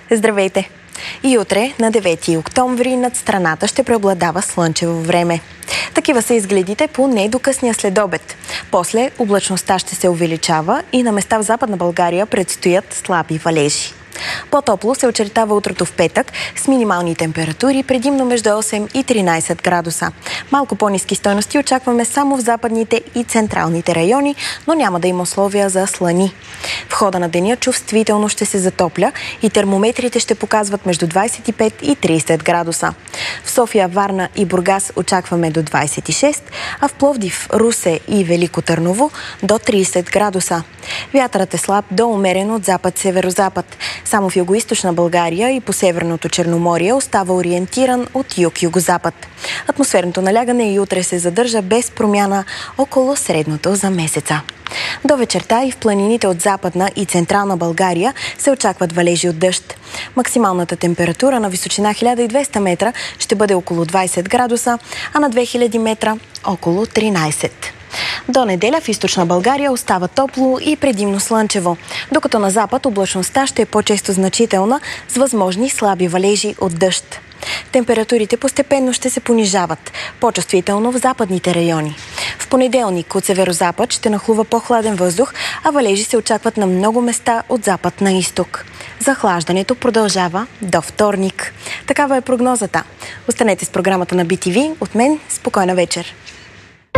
Здравейте! И утре, на 9 октомври, над страната ще преобладава слънчево време. Такива са изгледите поне до късния следобед. После облачността ще се увеличава и на места в Западна България предстоят слаби валежи. По-топло се очертава утрото в петък с минимални температури предимно между 8 и 13 градуса. Малко по-ниски стойности очакваме само в западните и централните райони, но няма да има условия за слани. В хода на деня чувствително ще се затопля и термометрите ще показват между 25 и 30 градуса. В София, Варна и Бургас очакваме до 26, а в Пловдив, Русе и Велико Търново до 30 градуса. Вятърът е слаб до умерен от запад-северозапад. Само в югоизточна България и по Северното Черноморие остава ориентиран от юг-югозапад. Атмосферното налягане и утре се задържа без промяна около средното за месеца. До вечерта и в планините от Западна и Централна България се очакват валежи от дъжд. Максималната температура на височина 1200 метра ще бъде около 20 градуса, а на 2000 метра около 13. До неделя в източна България остава топло и предимно слънчево, докато на запад облачността ще е по-често значителна с възможни слаби валежи от дъжд. Температурите постепенно ще се понижават, по-чувствително в западните райони. В понеделник от северозапад ще нахлува по-хладен въздух, а валежи се очакват на много места от запад на изток. Захлаждането продължава до вторник. Такава е прогнозата. Останете с програмата на BTV. От мен спокойна вечер!